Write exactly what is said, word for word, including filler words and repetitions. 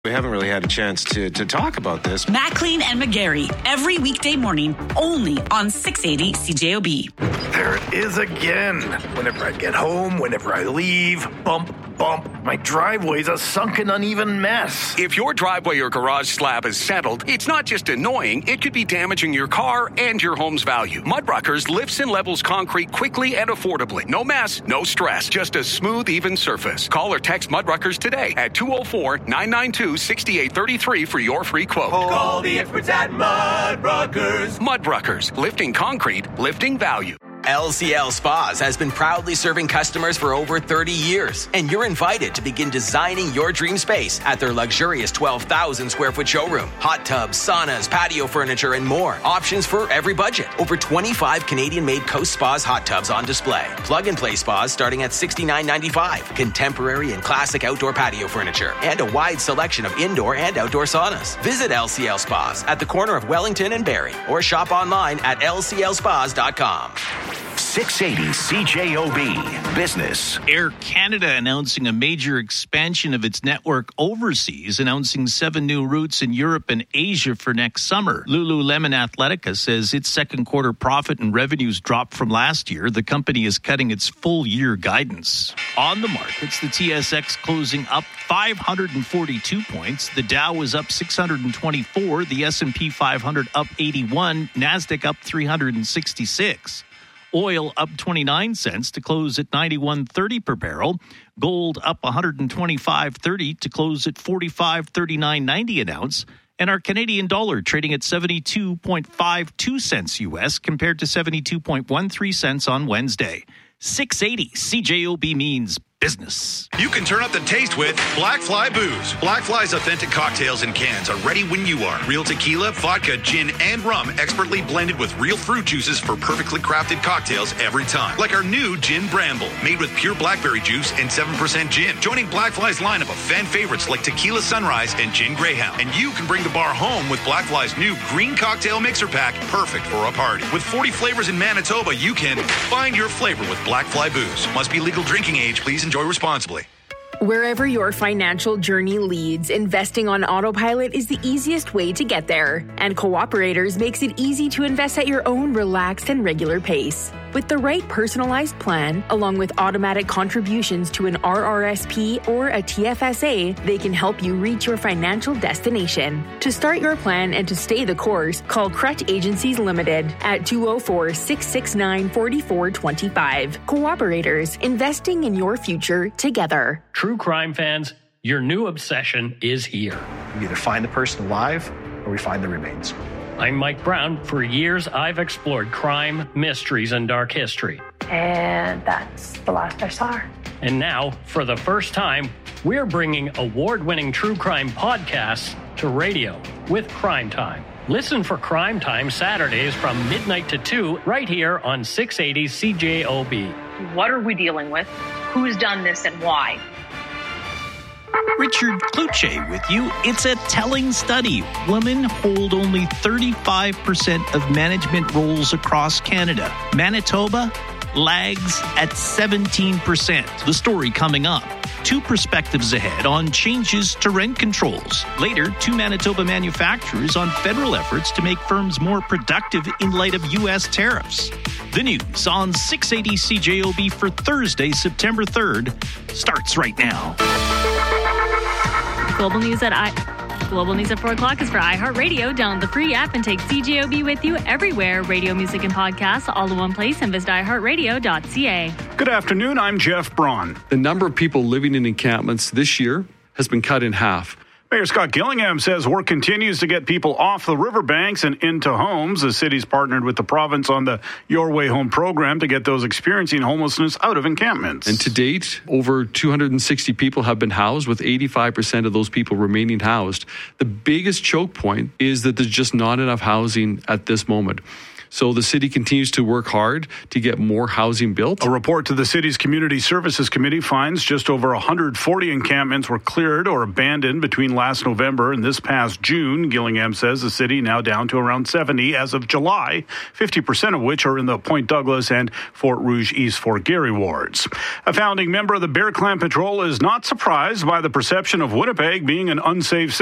We haven't really had a chance to, to talk about this. Maclean and McGarry, every weekday morning, only on six eighty C J O B. There it is again. Whenever I get home, whenever I leave, bump, bump. My driveway's a sunken, uneven mess. If your driveway or garage slab is settled, it's not just annoying, it could be damaging your car and your home's value. Mudruckers lifts and levels concrete quickly and affordably. No mess, no stress, just a smooth, even surface. Call or text Mudruckers today at two oh four, nine nine two, six eight three three for your free quote. Call the experts at Mudruckers. Mudruckers, lifting concrete, lifting value. L C L Spas has been proudly serving customers for over thirty years, and you're invited to begin designing your dream space at their luxurious twelve thousand square foot showroom. Hot tubs, saunas, patio furniture, and more. Options for every budget. Over twenty-five Canadian-made Coast Spas hot tubs on display. Plug-and-play spas starting at sixty-nine ninety-five. Contemporary and classic outdoor patio furniture, and a wide selection of indoor and outdoor saunas. Visit L C L Spas at the corner of Wellington and Barrie, or shop online at L C L spas dot com. six eighty C J O B Business. Air Canada announcing a major expansion of its network overseas, announcing seven new routes in Europe and Asia for next summer. Lululemon Athletica says its second quarter profit and revenues dropped from last year. The company is cutting its full year guidance. On the markets, the T S X closing up five hundred forty-two points. The Dow was up six hundred twenty-four. The S and P five hundred up eighty-one. NASDAQ up three hundred sixty-six. Oil up twenty-nine cents to close at ninety-one thirty per barrel. Gold up one hundred twenty-five thirty to close at forty-five thirty-nine ninety an ounce. And our Canadian dollar trading at seventy-two point five two cents U S compared to seventy-two point one three cents on Wednesday. six eighty C J O B means business. You can turn up the taste with Black Fly Booze. Black Fly's authentic cocktails and cans are ready when you are. Real tequila, vodka, gin, and rum expertly blended with real fruit juices for perfectly crafted cocktails every time. Like our new Gin Bramble, made with pure blackberry juice and seven percent gin. Joining Black Fly's lineup of fan favorites like Tequila Sunrise and Gin Greyhound. And you can bring the bar home with Black Fly's new Green Cocktail Mixer Pack, perfect for a party. With forty flavors in Manitoba, you can find your flavor with Black Fly Booze. Must be legal drinking age. Please enjoy responsibly. Wherever your financial journey leads, investing on autopilot is the easiest way to get there. And Cooperators makes it easy to invest at your own relaxed and regular pace. With the right personalized plan, along with automatic contributions to an R R S P or a T F S A, they can help you reach your financial destination. To start your plan and to stay the course, call Crutch Agencies Limited at two oh four, six six nine, four four two five. Cooperators, investing in your future together. True crime fans, your new obsession is here. We either find the person alive or we find the remains. I'm Mike Brown. For years, I've explored crime, mysteries, and dark history. And that's the last I saw her. And now, for the first time, we're bringing award-winning true crime podcasts to radio with Crime Time. Listen for Crime Time Saturdays from midnight to two right here on six eighty C J O B. What are we dealing with? Who's done this and why? Richard Kluche with you. It's a telling study. Women hold only thirty-five percent of management roles across Canada. Manitoba lags at seventeen percent. The story coming up. Two perspectives ahead on changes to rent controls. Later, two Manitoba manufacturers on federal efforts to make firms more productive in light of U S tariffs. The news on six eighty C J O B for Thursday, September third, starts right now. Global News at I... Global News at four o'clock is for iHeartRadio. Download the free app and take C J O B with you everywhere. Radio, music, and podcasts all in one place, and visit i heart radio dot c a. Good afternoon. I'm Jeff Braun. The number of people living in encampments this year has been cut in half. Mayor Scott Gillingham says work continues to get people off the riverbanks and into homes. The city's partnered with the province on the Your Way Home program to get those experiencing homelessness out of encampments. And to date, over two hundred sixty people have been housed, with eighty-five percent of those people remaining housed. The biggest choke point is that there's just not enough housing at this moment. So the city continues to work hard to get more housing built. A report to the city's Community Services Committee finds just over one hundred forty encampments were cleared or abandoned between last November and this past June. Gillingham says the city now down to around seventy as of July, fifty percent of which are in the Point Douglas and Fort Rouge East Fort Garry wards. A founding member of the Bear Clan Patrol is not surprised by the perception of Winnipeg being an unsafe city.